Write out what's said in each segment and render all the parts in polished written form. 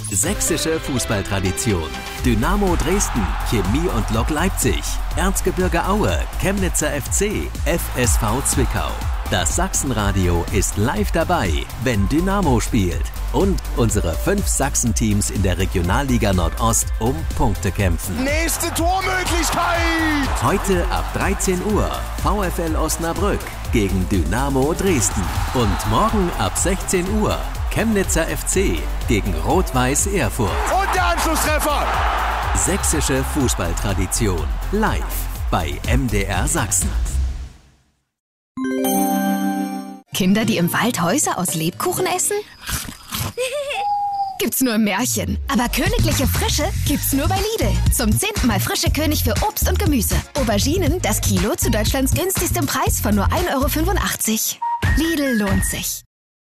Sächsische Fußballtradition. Dynamo Dresden, Chemie und Lok Leipzig, Erzgebirge Aue, Chemnitzer FC, FSV Zwickau. Das Sachsenradio ist live dabei, wenn Dynamo spielt. Und unsere 5 Sachsen-Teams in der Regionalliga Nordost um Punkte kämpfen. Nächste Tormöglichkeit! Heute ab 13 Uhr VfL Osnabrück gegen Dynamo Dresden. Und morgen ab 16 Uhr Chemnitzer FC gegen Rot-Weiß Erfurt. Und der Anschlusstreffer! Sächsische Fußballtradition. Live bei MDR Sachsen. Kinder, die im Wald Häuser aus Lebkuchen essen? Gibt's nur im Märchen. Aber königliche Frische gibt's nur bei Lidl. Zum 10. Mal frische König für Obst und Gemüse. Auberginen, das Kilo zu Deutschlands günstigstem Preis von nur 1,85 €. Lidl lohnt sich.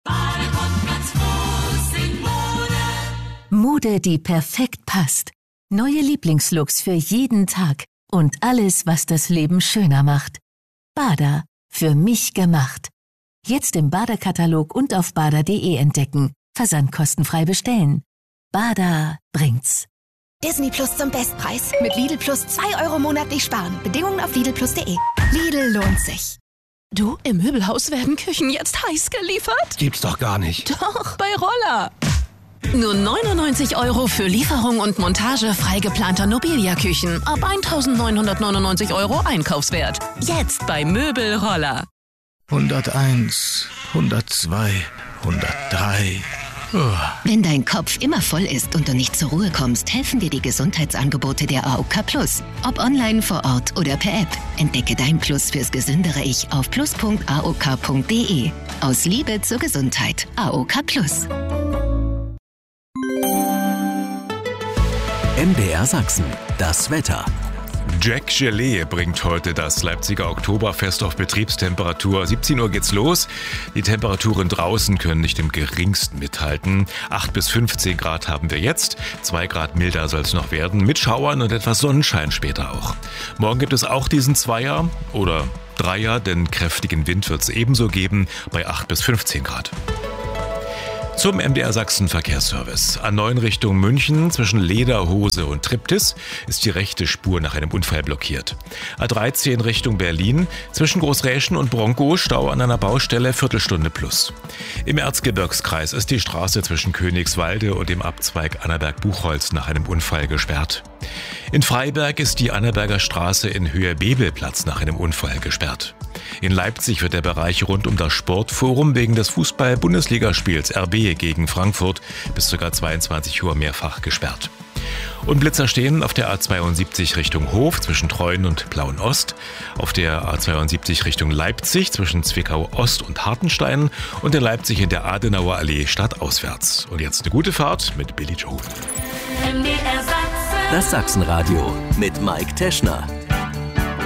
Mode, die perfekt passt. Neue Lieblingslooks für jeden Tag. Und alles, was das Leben schöner macht. Bada. Für mich gemacht. Jetzt im Bada-Katalog und auf bada.de entdecken. Versandkostenfrei bestellen. Bada bringt's. Disney Plus zum Bestpreis. Mit Lidl Plus 2 € monatlich sparen. Bedingungen auf lidlplus.de. Lidl lohnt sich. Du, im Möbelhaus werden Küchen jetzt heiß geliefert? Gibt's doch gar nicht. Doch, bei Roller. Nur 99 € für Lieferung und Montage frei geplanter Nobilia-Küchen. Ab 1.999 € Einkaufswert. Jetzt bei Möbel Roller. 101, 102, 103. Wenn dein Kopf immer voll ist und du nicht zur Ruhe kommst, helfen dir die Gesundheitsangebote der AOK Plus. Ob online, vor Ort oder per App. Entdecke dein Plus fürs gesündere Ich auf plus.aok.de. Aus Liebe zur Gesundheit. AOK Plus. MDR Sachsen. Das Wetter. Jack Gelee bringt heute das Leipziger Oktoberfest auf Betriebstemperatur. 17 Uhr geht's los. Die Temperaturen draußen können nicht im geringsten mithalten. 8 bis 15 Grad haben wir jetzt. 2 Grad milder soll es noch werden. Mit Schauern und etwas Sonnenschein später auch. Morgen gibt es auch diesen Zweier oder Dreier, denn kräftigen Wind wird es ebenso geben bei 8 bis 15 Grad. Zum MDR Sachsen Verkehrsservice. A9 Richtung München zwischen Lederhose und Triptis ist die rechte Spur nach einem Unfall blockiert. A13 Richtung Berlin zwischen Großräschen und Bronkow Stau an einer Baustelle, Viertelstunde plus. Im Erzgebirgskreis ist die Straße zwischen Königswalde und dem Abzweig Annaberg-Buchholz nach einem Unfall gesperrt. In Freiberg ist die Annaberger Straße in Höhe Bebelplatz nach einem Unfall gesperrt. In Leipzig wird der Bereich rund um das Sportforum wegen des Fußball-Bundesligaspiels RB gegen Frankfurt bis ca. 22 Uhr mehrfach gesperrt. Und Blitzer stehen auf der A72 Richtung Hof zwischen Treuen und Plauen-Ost, auf der A72 Richtung Leipzig zwischen Zwickau-Ost und Hartenstein und in Leipzig in der Adenauer Allee stadtauswärts. Und jetzt eine gute Fahrt mit Billy Joe. Das Sachsenradio mit Mike Teschner.